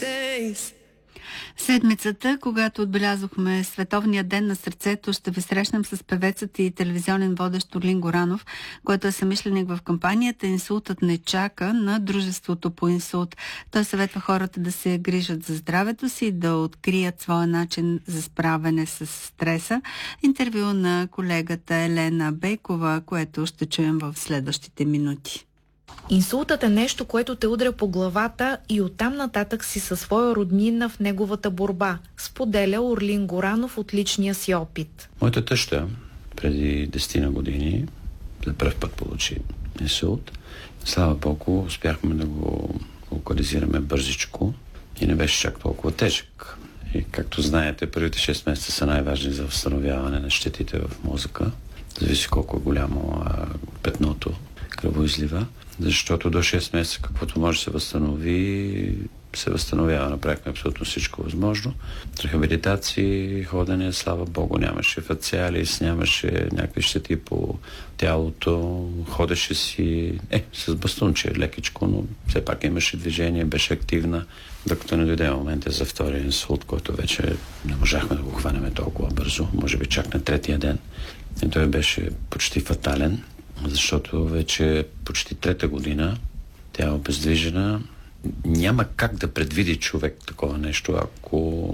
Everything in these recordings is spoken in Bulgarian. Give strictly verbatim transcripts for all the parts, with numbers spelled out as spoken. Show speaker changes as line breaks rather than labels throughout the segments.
Седмицата, когато отбелязахме Световния ден на сърцето, ще ви срещнем с певецът и телевизионен водещ Орлин Горанов, който е съмишленик в кампанията "Инсултът не чака" на Дружеството по инсулт. Той съветва хората да се грижат за здравето си, да открият своя начин за справяне с стреса. Интервю на колегата Елена Бейкова, което ще чуем в следващите минути.
Инсултът е нещо, което те удря по главата и оттам нататък си със своя роднина в неговата борба, споделя Орлин Горанов от личния си опит.
Моята тъща преди десет години за пръв път получи инсулт. Слава Богу, успяхме да го локализираме бързичко и не беше чак толкова тежък. И както знаете, първите шест месеца са най-важни за възстановяване на щетите в мозъка. Зависи колко е голямо а, петното кръвоизлива. Защото до шест месеца каквото може да се възстанови, се възстановява. Направихме абсолютно всичко възможно. Рехабилитации, ходене, слава Богу, нямаше фациалис, нямаше някакви щети по тялото, ходеше си е, с бастунче, лекичко, но все пак имаше движение, беше активна, докато не дойде момента за втория инсулт, който вече не можахме да го хванем толкова бързо, може би чак на третия ден. И той беше почти фатален, защото вече почти трета година тя е обездвижена. Няма как да предвиди човек такова нещо, ако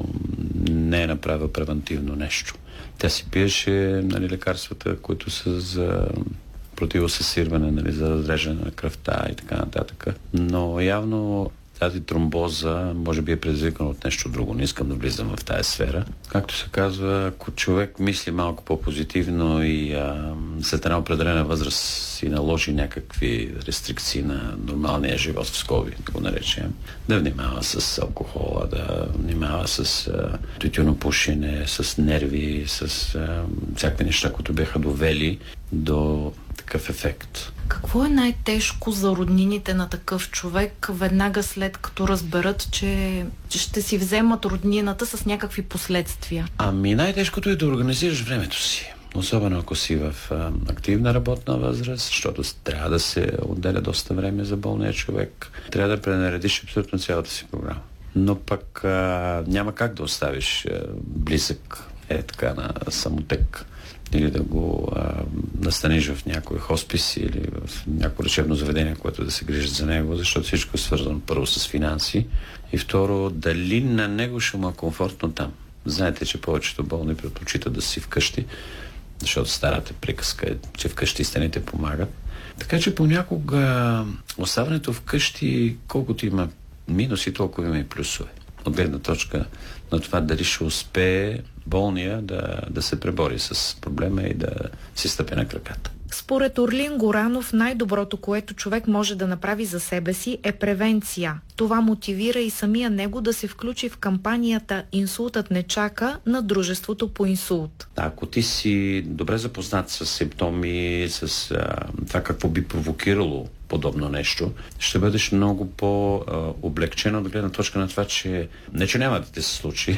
не е направил превентивно нещо. Тя си пиеше, нали, лекарствата, които са за противосъсирване, нали, за разреждане на кръвта и така нататък. Но явно тази тромбоза може би е предизвикана от нещо друго. Не искам да влизам в тази сфера. Както се казва, ако човек мисли малко по-позитивно и а, след една определена възраст си наложи някакви рестрикции на нормалния живот в скоби, да го наречем, да внимава с алкохола, да внимава с а, тютюнопушене, с нерви, с а, всякакви неща, които бяха довели до такъв ефект.
Какво е най-тежко за роднините на такъв човек веднага след като разберат, че ще си вземат роднината с някакви последствия?
Ами най-тежкото е да организираш времето си. Особено ако си в а, активна работна възраст, защото трябва да се отделя доста време за болния човек. Трябва да пренаредиш абсолютно цялата си програма. Но пък а, няма как да оставиш а, близък е така на самотек. Или да го а, настаниш в някой хоспис или в някое лечебно заведение, което да се грижат за него, защото всичко е свързано първо с финанси и второ, дали на него ще му е комфортно там. Знаете, че повечето болни предпочитат да си вкъщи, защото старата приказка е, че вкъщи стените помагат. Така че понякога оставането вкъщи, колкото има минуси, толкова има и плюсове. От гледна точка на това дали ще успее болния да, да се пребори с проблема и да си стъпи на краката.
Според Орлин Горанов, най-доброто, което човек може да направи за себе си, е превенция. Това мотивира и самия него да се включи в кампанията "Инсултът не чака" на Дружеството по инсулт.
Ако ти си добре запознат с симптоми, с а, това какво би провокирало подобно нещо, ще бъдеш много по-облегчен от гледна точка на това, че не че няма да ти се случи.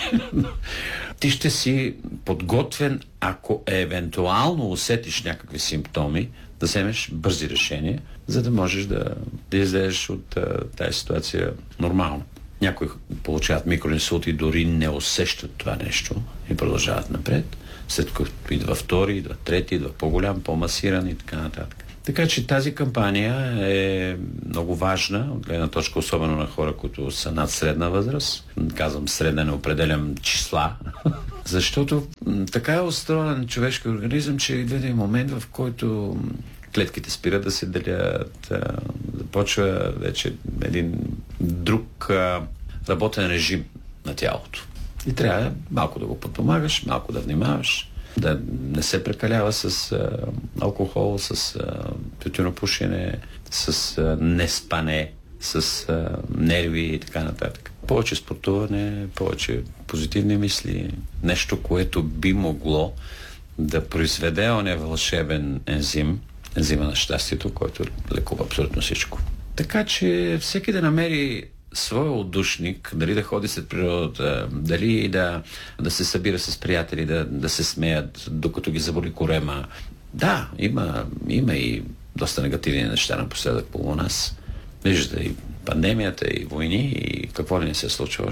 Ти ще си подготвен, ако евентуално усетиш някакви симптоми, да вземеш бързи решения, за да можеш да, да излезеш от а, тази ситуация нормално. Някои получават микроинсулти, дори не усещат това нещо и продължават напред. След като идва втори, идва трети, идва по-голям, по-масиран и така нататък. Така че тази кампания е много важна, от гледна точка особено на хора, които са над средна възраст. Казвам средна, не определям числа. Защото така е устроен човешки организъм, че идва един момент, в който клетките спират да се делят, започва вече един друг работен режим на тялото. И трябва малко да го подпомагаш, малко да внимаваш, да не се прекалява с а, алкохол, с а, тютюнопушене, с а, неспане, с а, нерви и така нататък. Повече спортуване, повече позитивни мисли, нещо, което би могло да произведе оня вълшебен ензим, ензима на щастието, който лекува абсолютно всичко. Така че всеки да намери своя отдушник, дали да ходи след природата, дали да, да се събира с приятели, да, да се смеят, докато ги заболи корема. Да, има, има и доста негативни неща напоследък по нас. Виждате и пандемията, и войни, и какво ли не се случва.